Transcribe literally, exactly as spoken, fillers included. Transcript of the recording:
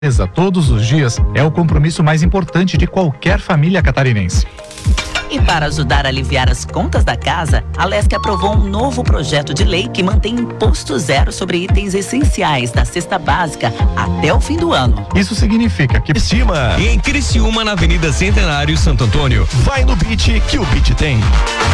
todos os dias é o compromisso mais importante de qualquer família catarinense. E para ajudar a aliviar as contas da casa, a Lesc aprovou um novo projeto de lei que mantém imposto zero sobre itens essenciais da cesta básica até o fim do ano. Isso significa que Criciúma, em Criciúma, na Avenida Centenário, Santo Antônio. Vai no Beat que o Beat tem.